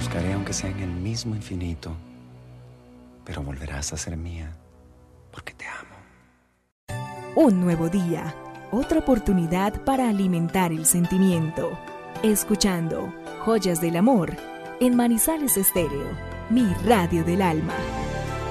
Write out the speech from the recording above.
buscaré aunque sea en el mismo infinito, pero volverás a ser mía porque te amo. Un nuevo día, otra oportunidad para alimentar el sentimiento. Escuchando Joyas del Amor en Manizales Estéreo, mi radio del alma.